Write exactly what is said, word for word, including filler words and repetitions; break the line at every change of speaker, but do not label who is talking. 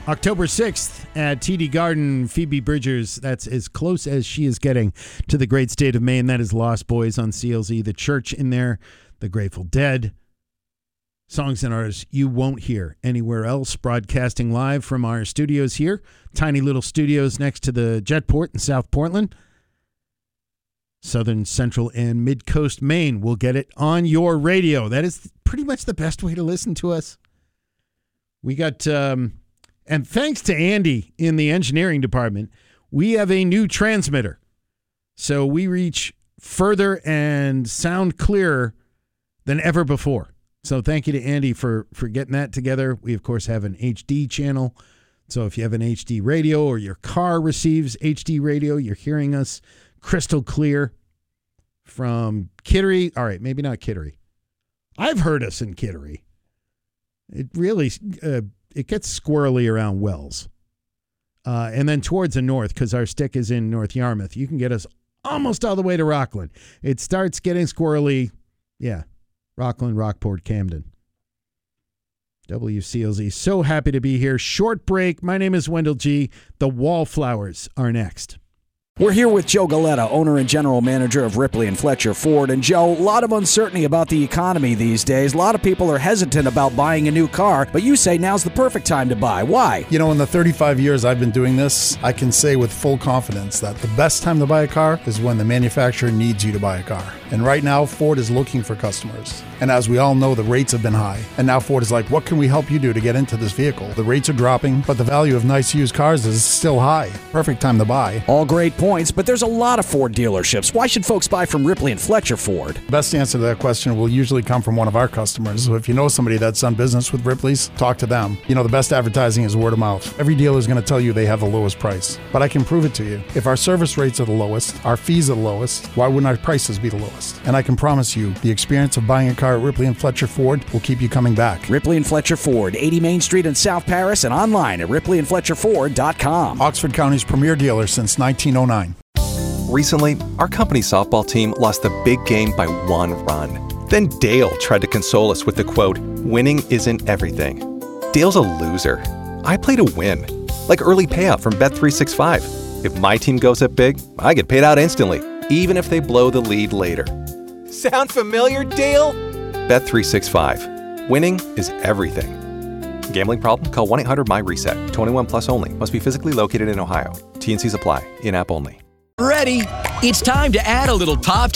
October sixth at T D Garden, Phoebe Bridgers. That's as close as she is getting to the great state of Maine. That is Lost Boys on C L Z. The Church in there, The Grateful Dead. Songs and artists you won't hear anywhere else. Broadcasting live from our studios here. Tiny little studios next to the Jetport in South Portland. Southern, Central, and Mid-Coast Maine will get it on your radio. That is pretty much the best way to listen to us. We got, um, and thanks to Andy in the engineering department, we have a new transmitter. So we reach further and sound clearer than ever before. So thank you to Andy for, for getting that together. We, of course, have an H D channel. So if you have an H D radio or your car receives H D radio, you're hearing us crystal clear from Kittery. All right, maybe not Kittery. I've heard us in Kittery. It really, uh, it gets squirrely around Wells. Uh, and then towards the north, because our stick is in North Yarmouth, you can get us almost all the way to Rockland. It starts getting squirrely, yeah, Rockland, Rockport, Camden. W C L Z. So happy to be here. Short break. My name is Wendell G. The Wallflowers are next.
We're here with Joe Galetta, owner and general manager of Ripley and Fletcher Ford. And Joe, a lot of uncertainty about the economy these days. A lot of people are hesitant about buying a new car, but you say now's the perfect time to buy. Why?
You know, in the thirty-five years I've been doing this, I can say with full confidence that the best time to buy a car is when the manufacturer needs you to buy a car. And right now, Ford is looking for customers. And as we all know, the rates have been high. And now Ford is like, what can we help you do to get into this vehicle? The rates are dropping, but the value of nice used cars is still high. Perfect time to buy.
All great points, but there's a lot of Ford dealerships. Why should folks buy from Ripley and Fletcher Ford?
Best answer to that question will usually come from one of our customers. So if you know somebody that's done business with Ripley's, talk to them. You know, the best advertising is word of mouth. Every dealer is going to tell you they have the lowest price, but I can prove it to you. If our service rates are the lowest, our fees are the lowest, why wouldn't our prices be the lowest? And I can promise you, the experience of buying a car at Ripley and Fletcher Ford will keep you coming back.
Ripley and Fletcher Ford, eighty Main Street in South Paris, and online at ripley and fletcher ford dot com.
Oxford County's premier dealer since nineteen oh nine.
Recently, our company softball team lost the big game by one run. Then Dale tried to console us with the quote, "Winning isn't everything." Dale's a loser. I play to win. Like early payout from Bet three sixty-five. If my team goes up big, I get paid out instantly, even if they blow the lead later. Sound familiar, Dale? Bet three sixty-five. Winning is everything. Gambling problem? Call one eight hundred my reset. twenty-one plus only. Must be physically located in Ohio. T and C's apply. In-app only.
Ready? It's time to add a little pop